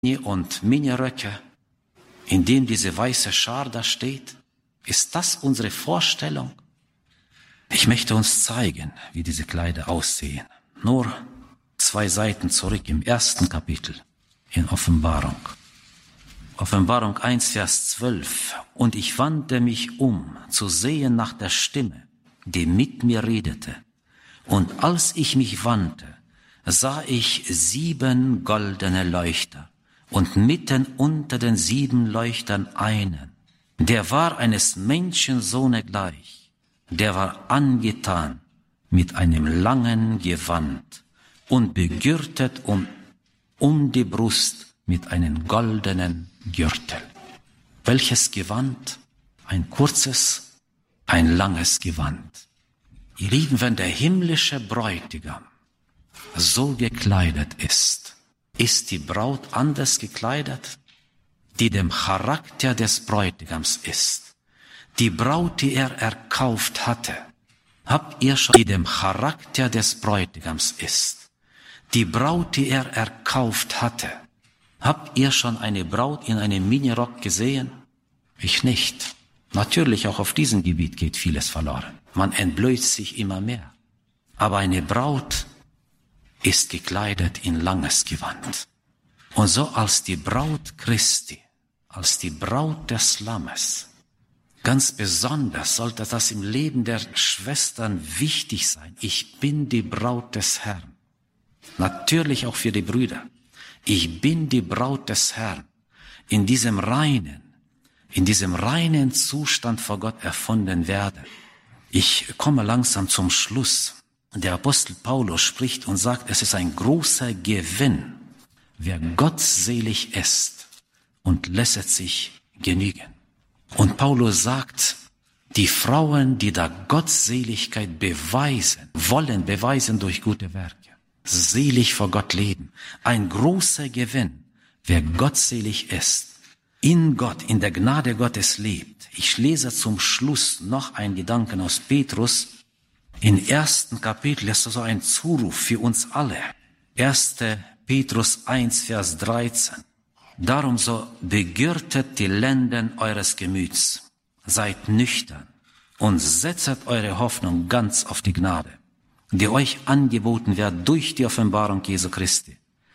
und Miniröcke, in dem diese weiße Schar da steht? Ist das unsere Vorstellung? Ich möchte uns zeigen, wie diese Kleider aussehen. Nur 2 Seiten zurück im 1. Kapitel in Offenbarung. Offenbarung 1, Vers 12. Und ich wandte mich um, zu sehen nach der Stimme, die mit mir redete. Und als ich mich wandte, sah ich 7 goldene Leuchter und mitten unter den 7 Leuchtern einen, der war eines Menschensohne gleich, der war angetan mit einem langen Gewand und begürtet um die Brust mit einem goldenen Gürtel. Welches Gewand? Ein kurzes, ein langes Gewand. Ihr Lieben, wenn der himmlische Bräutigam so gekleidet ist die Braut anders gekleidet, die dem Charakter des Bräutigams ist. Die Braut, die er erkauft hatte, habt ihr schon, die dem Charakter des Bräutigams ist. Die Braut, die er erkauft hatte, habt ihr schon eine Braut in einem Minirock gesehen? Ich nicht. Natürlich, auch auf diesem Gebiet geht vieles verloren. Man entblößt sich immer mehr. Aber eine Braut ist gekleidet in langes Gewand. Und so als die Braut Christi, als die Braut des Lammes, ganz besonders sollte das im Leben der Schwestern wichtig sein. Ich bin die Braut des Herrn. Natürlich auch für die Brüder. Ich bin die Braut des Herrn. In diesem reinen Zustand vor Gott erfunden werde. Ich komme langsam zum Schluss. Der Apostel Paulus spricht und sagt, es ist ein großer Gewinn, wer gottselig ist und lässet sich genügen. Und Paulus sagt, die Frauen, die da Gottseligkeit wollen beweisen durch gute Werke, selig vor Gott leben. Ein großer Gewinn, wer gottselig ist, in Gott, in der Gnade Gottes lebt. Ich lese zum Schluss noch einen Gedanken aus Petrus. Im 1. Kapitel ist so ein Zuruf für uns alle. 1. Petrus 1, Vers 13. Darum so begürtet die Lenden eures Gemüts, seid nüchtern und setzet eure Hoffnung ganz auf die Gnade, die euch angeboten wird durch die Offenbarung Jesu Christi,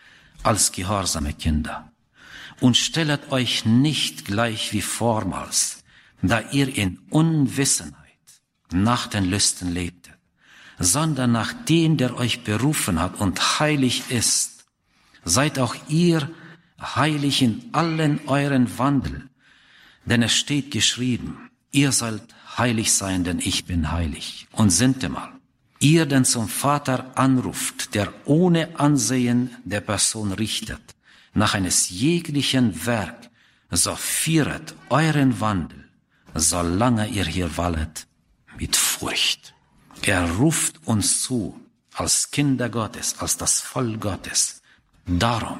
als gehorsame Kinder. Und stellet euch nicht gleich wie vormals, da ihr in Unwissenheit nach den Lüsten lebtet, sondern nach dem, der euch berufen hat und heilig ist. Seid auch ihr heilig in allen euren Wandel, denn es steht geschrieben, ihr sollt heilig sein, denn ich bin heilig. Und sintemal, ihr denn zum Vater anruft, der ohne Ansehen der Person richtet, nach eines jeglichen Werk, so führet euren Wandel, solange ihr hier wallet, mit Furcht. Er ruft uns zu, als Kinder Gottes, als das Volk Gottes. Darum,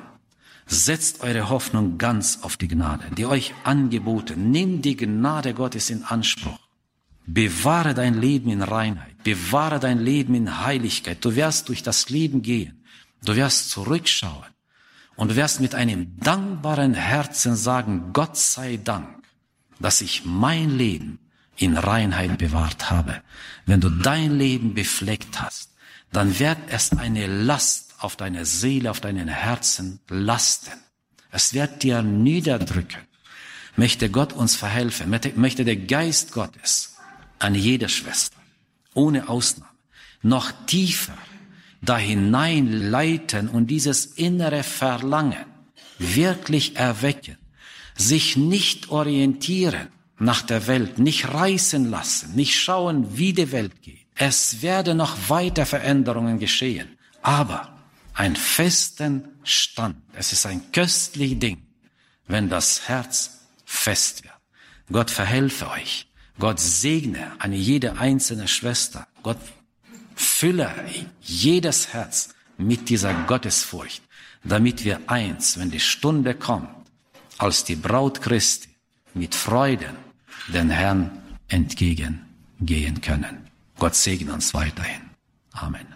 setzt eure Hoffnung ganz auf die Gnade, die euch angeboten. Nimm die Gnade Gottes in Anspruch. Bewahre dein Leben in Reinheit. Bewahre dein Leben in Heiligkeit. Du wirst durch das Leben gehen. Du wirst zurückschauen. Und du wirst mit einem dankbaren Herzen sagen, Gott sei Dank, dass ich mein Leben in Reinheit bewahrt habe. Wenn du dein Leben befleckt hast, dann wird es eine Last auf deine Seele, auf deinen Herzen lasten. Es wird dir niederdrücken. Möchte Gott uns verhelfen, möchte der Geist Gottes an jede Schwester, ohne Ausnahme, noch tiefer da hineinleiten und dieses innere Verlangen wirklich erwecken, sich nicht orientieren nach der Welt, nicht reißen lassen, nicht schauen, wie die Welt geht. Es werden noch weiter Veränderungen geschehen, aber einen festen Stand. Es ist ein köstliches Ding, wenn das Herz fest wird. Gott verhelfe euch. Gott segne eine jede einzelne Schwester. Gott fülle jedes Herz mit dieser Gottesfurcht, damit wir eins, wenn die Stunde kommt, als die Braut Christi mit Freuden den Herrn entgegengehen können. Gott segne uns weiterhin. Amen.